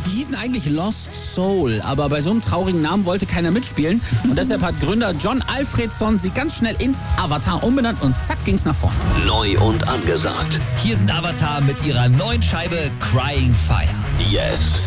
Die hießen eigentlich Lost Soul, aber bei so einem traurigen Namen wollte keiner mitspielen. Und deshalb hat Gründer John Alfredson sie ganz schnell in Avatar umbenannt und zack ging's nach vorne. Neu und angesagt. Hier sind Avatar mit ihrer neuen Scheibe Crying Fire. Jetzt